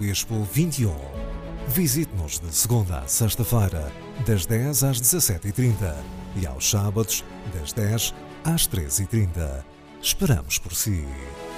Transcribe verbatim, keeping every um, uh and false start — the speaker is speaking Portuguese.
Expo vinte e um. Visite-nos de segunda a sexta-feira, das dez às dezassete e trinta e aos sábados, das dez às treze e trinta. Esperamos por si.